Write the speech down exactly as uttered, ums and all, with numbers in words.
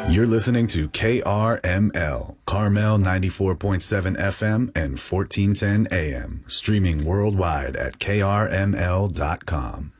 You're listening to K R M L, Carmel ninety-four point seven F M and fourteen ten A M, streaming worldwide at K R M L dot com.